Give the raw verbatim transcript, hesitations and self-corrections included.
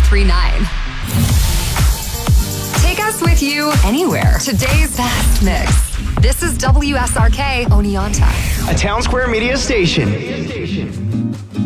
three nine. Take us with you anywhere. Today's Fast Mix. This is W S R K Oneonta. A Town Square Media station.